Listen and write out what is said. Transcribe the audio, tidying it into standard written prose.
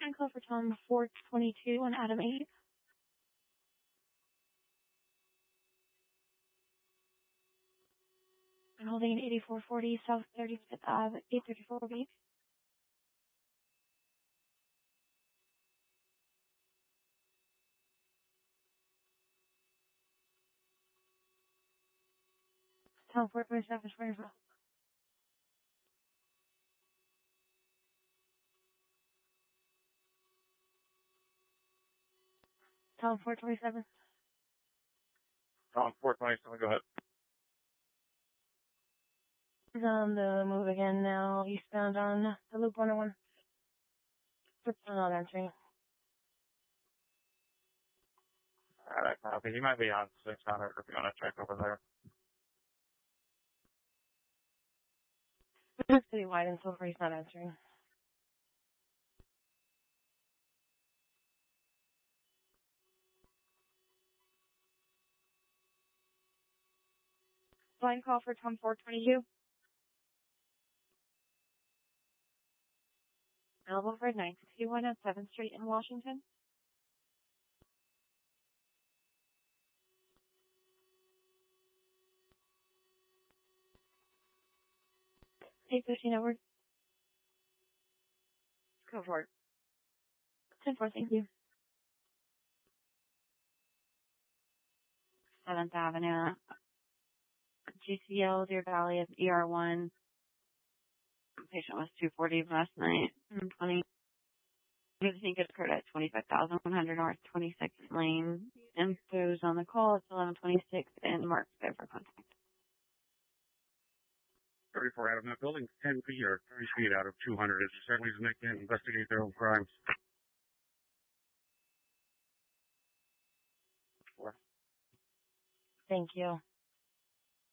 And call for Tom 422 on Adam 8. I'm holding an 8440 South 35th Ave, 834B. Tom 427 Springersville. Tom 427. Tom 427, go ahead. He's on the move again now, eastbound on the Loop 101. It's not entering. Alright, copy. He might be on 600 if you want to check over there. It's pretty wide and so far he's not answering. Line call for Tom 422. Available for 961 on 7th Street in Washington. Hey, 15 over. Go for it. 10-4, thank you. 7th Avenue. GCL, Deer Valley of ER1. Patient was 240 last night. 20. I think it occurred at 25,100 North 26th Lane. Info's on the call. It's 1126 and marked there for contact. 34 out of that building, 10 feet or 30 feet out of 200. It's certainly to make them investigate their own crimes. 4. Thank you.